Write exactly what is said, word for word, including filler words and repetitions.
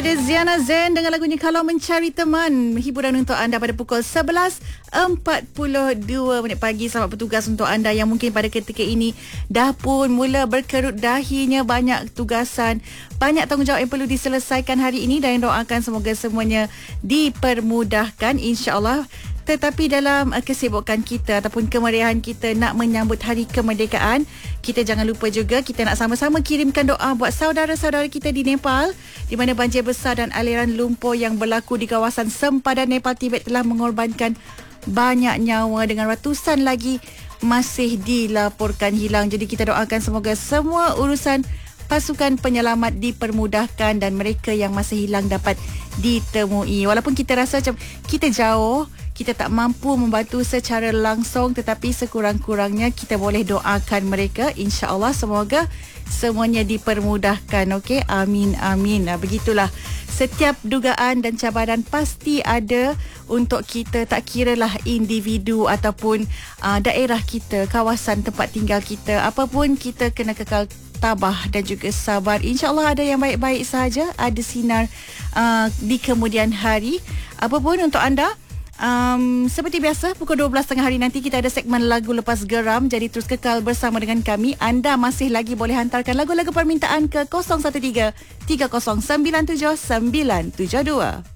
Itu dia Ziana Zen dengan lagunya Kalau Mencari Teman. Hiburan untuk anda pada pukul sebelas empat puluh dua minit pagi. Selamat bertugas untuk anda yang mungkin pada ketika ini dah pun mula berkerut dahinya, banyak tugasan, banyak tanggungjawab yang perlu diselesaikan hari ini, dan doakan semoga semuanya dipermudahkan insya-Allah. Tetapi dalam uh, kesibukan kita ataupun kemeriahan kita nak menyambut hari kemerdekaan, kita jangan lupa juga kita nak sama-sama kirimkan doa buat saudara-saudara kita di Nepal, di mana banjir besar dan aliran lumpur yang berlaku di kawasan sempadan Nepal Tibet telah mengorbankan banyak nyawa dengan ratusan lagi masih dilaporkan hilang. Jadi kita doakan semoga semua urusan pasukan penyelamat dipermudahkan dan mereka yang masih hilang dapat ditemui. Walaupun kita rasa macam kita jauh, kita tak mampu membantu secara langsung, tetapi sekurang-kurangnya kita boleh doakan mereka. InsyaAllah semoga semuanya dipermudahkan. Okey, amin, amin. Nah, begitulah. Setiap dugaan dan cabaran pasti ada untuk kita, tak kiralah individu ataupun uh, daerah kita, kawasan tempat tinggal kita. Apapun, kita kena kekal tabah dan juga sabar. InsyaAllah ada yang baik-baik sahaja, ada sinar uh, di kemudian hari. Apapun untuk anda, Um, seperti biasa pukul dua belas tiga puluh hari nanti kita ada segmen lagu lepas geram. Jadi terus kekal bersama dengan kami. Anda masih lagi boleh hantarkan lagu-lagu permintaan ke kosong satu tiga tiga kosong sembilan tujuh sembilan tujuh dua.